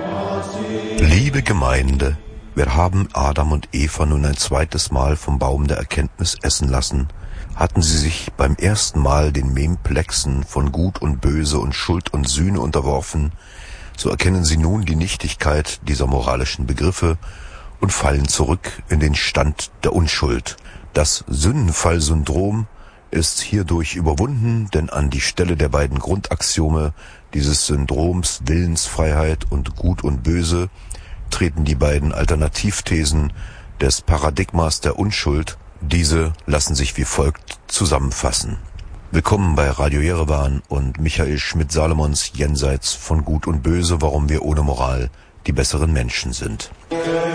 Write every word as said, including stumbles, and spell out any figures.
Liebe Gemeinde, wir haben Adam und Eva nun ein zweites Mal vom Baum der Erkenntnis essen lassen. Hatten sie sich beim ersten Mal den Memplexen von Gut und Böse und Schuld und Sühne unterworfen, so erkennen sie nun die Nichtigkeit dieser moralischen Begriffe und fallen zurück in den Stand der Unschuld. Das Sündenfallsyndrom ist hierdurch überwunden, denn an die Stelle der beiden Grundaxiome dieses Syndroms Willensfreiheit und Gut und Böse treten die beiden Alternativthesen des Paradigmas der Unschuld. Diese lassen sich wie folgt zusammenfassen. Willkommen bei Radio Jerewan und Michael Schmidt-Salomons Jenseits von Gut und Böse, warum wir ohne Moral die besseren Menschen sind.